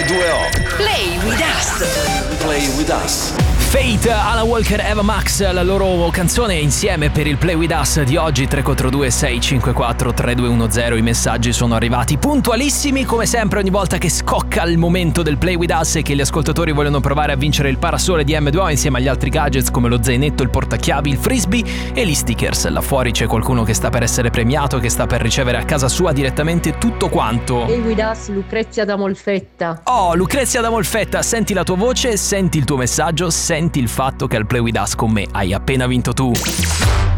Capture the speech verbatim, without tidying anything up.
due O. Play with us. Play with us. Fate, Alan Walker, Eva Max, la loro canzone insieme per il Play With Us di oggi. Tre quattro due sei cinque quattro tre due uno zero. I messaggi sono arrivati puntualissimi come sempre ogni volta che scocca il momento del Play With Us e che gli ascoltatori vogliono provare a vincere il parasole di M due O insieme agli altri gadgets come lo zainetto, il portachiavi, il frisbee e gli stickers. Là fuori c'è qualcuno che sta per essere premiato, che sta per ricevere a casa sua direttamente tutto quanto. Play With Us, Lucrezia da Molfetta. Oh, Lucrezia da Molfetta, senti la tua voce, senti il tuo messaggio, senti il fatto che al Play With Us con me hai appena vinto tu.